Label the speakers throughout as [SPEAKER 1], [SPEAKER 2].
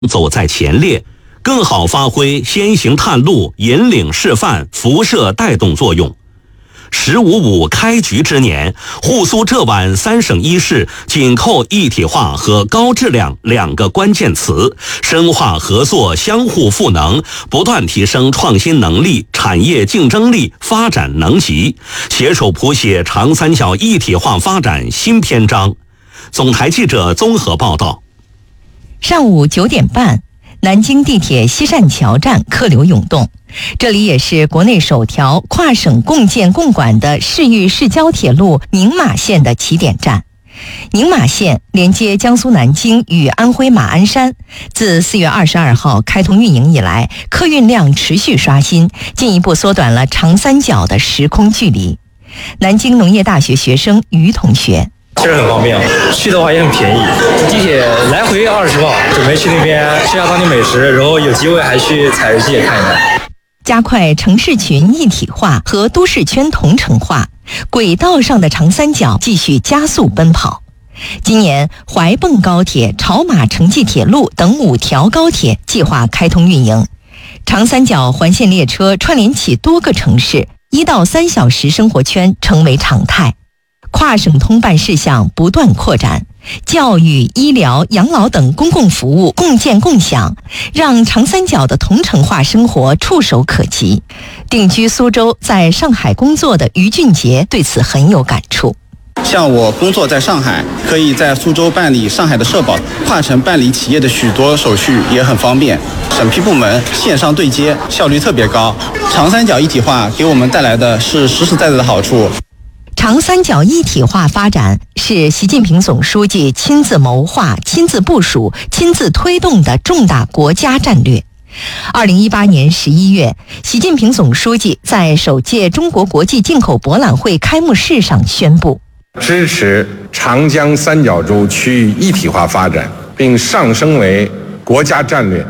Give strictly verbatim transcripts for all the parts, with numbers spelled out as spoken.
[SPEAKER 1] 走在前列，更好发挥先行探路、引领示范、辐射带动作用。十五五开局之年，沪苏浙皖三省一市紧扣一体化和高质量两个关键词，深化合作相互赋能，不断提升创新能力、产业竞争力、发展能级，携手谱写长三角一体化发展新篇章。总台记者综合报道。
[SPEAKER 2] 上午九点半，南京地铁西善桥站客流涌动，这里也是国内首条跨省共建共管的市域市郊铁路宁马线的起点站。宁马线连接江苏南京与安徽马鞍山，自四月二十二号开通运营以来，客运量持续刷新，进一步缩短了长三角的时空距离。南京农业大学学生于同学。
[SPEAKER 3] 其实很方便，去的话也很便宜，地铁来回二十磅，准备去那边吃下当地美食，然后有机会还去采石界看一看。
[SPEAKER 2] 加快城市群一体化和都市圈同城化，轨道上的长三角继续加速奔跑。今年怀蚌高铁、潮马城际铁路等五条高铁计划开通运营，长三角环线列车串联起多个城市，一到三小时生活圈成为常态。跨省通办事项不断扩展，教育、医疗、养老等公共服务共建共享，让长三角的同城化生活触手可及。定居苏州，在上海工作的于俊杰对此很有感触。
[SPEAKER 4] 像我工作在上海，可以在苏州办理上海的社保，跨城办理企业的许多手续也很方便，审批部门线上对接，效率特别高。长三角一体化给我们带来的是实实在在的好处。
[SPEAKER 2] 长三角一体化发展是习近平总书记亲自谋划、亲自部署、亲自推动的重大国家战略。二零一八年十一月，习近平总书记在首届中国国际进口博览会开幕式上宣布，
[SPEAKER 5] 支持长江三角洲区域一体化发展，并上升为国家战略，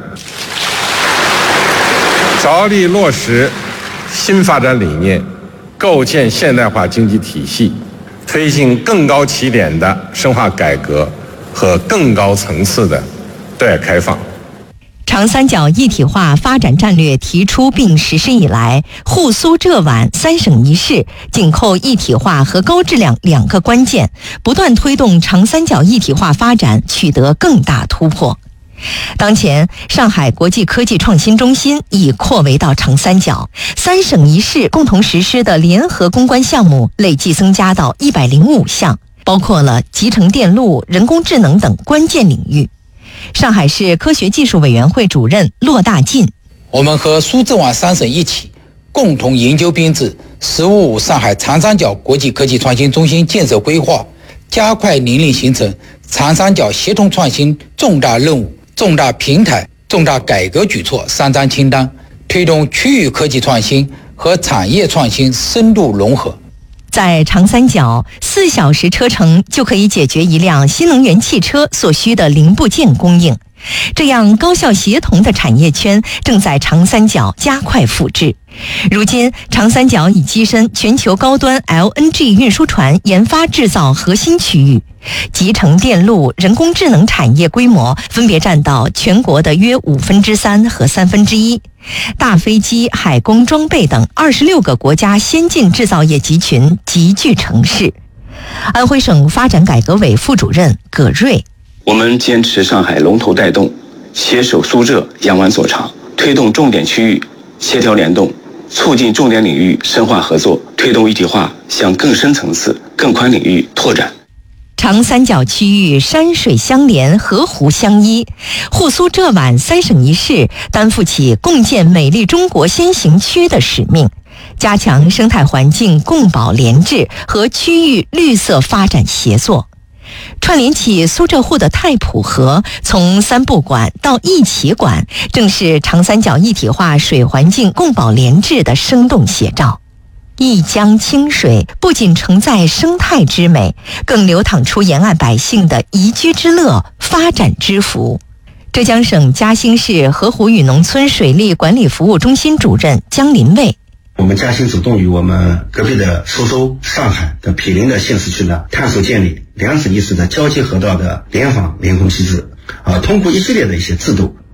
[SPEAKER 5] 着力落实新发展理念，构建现代化经济体系，推进更高起点的深化改革和更高层次的对外开放。
[SPEAKER 2] 长三角一体化发展战略提出并实施以来，沪苏浙皖三省一市紧扣一体化和高质量两个关键，不断推动长三角一体化发展取得更大突破。当前，上海国际科技创新中心已扩围到长三角，三省一市共同实施的联合攻关项目累计增加到一百零五项，包括了集成电路、人工智能等关键领域。上海市科学技术委员会主任骆大进：
[SPEAKER 6] 我们和苏浙皖三省一起，共同研究编制“十五五”上海长三角国际科技创新中心建设规划，加快拟定形成长三角协同创新重大任务、重大平台、重大改革举措三张清单，推动区域科技创新和产业创新深度融合。
[SPEAKER 2] 在长三角，四小时车程就可以解决一辆新能源汽车所需的零部件供应。这样高效协同的产业圈正在长三角加快复制。如今，长三角已跻身全球高端 L N G 运输船研发制造核心区域，集成电路、人工智能产业规模分别占到全国的约五分之三和三分之一。大飞机、海工装备等二十六个国家先进制造业集群集聚城市。安徽省发展改革委副主任葛瑞：
[SPEAKER 7] 我们坚持上海龙头带动，携手苏浙扬湾所长，推动重点区域协调联动，促进重点领域深化合作，推动一体化向更深层次、更宽领域拓展。
[SPEAKER 2] 长三角区域山水相连，河湖相依，沪苏浙皖三省一市担负起共建美丽中国先行区的使命，加强生态环境共保联治和区域绿色发展协作。串联起苏浙沪的太浦河，从三不管到一起管，正是长三角一体化水环境共保联治的生动写照。一江清水不仅承载生态之美，更流淌出沿岸百姓的宜居之乐、发展之福。浙江省嘉兴市河湖与农村水利管理服务中心主任江林卫：
[SPEAKER 8] 我们嘉兴主动与我们隔壁的苏州、上海的毗邻的县市区呢，探索建立两省一市的交接河道的联防联控机制， 啊，通过一系列的一些制度